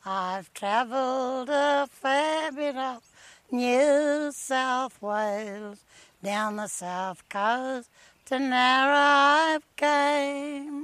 I've travelled a fair bit of New South Wales, down the south coast to Narrabri came.